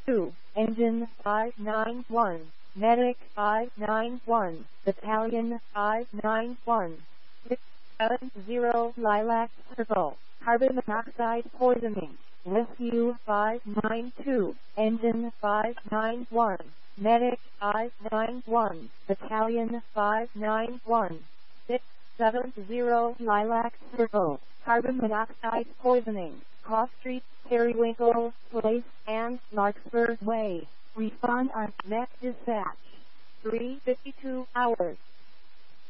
2, Engine 591, Medic 591, Battalion 591, 670 Lilac Circle, Carbon monoxide poisoning, Rescue 592, Engine 591, Medic 591, Battalion 591, 670 Lilac Circle, Carbon monoxide poisoning, Cross Street, Periwinkle Place, and Larkspur Way. Respond on Met Dispatch. 3:52 hours.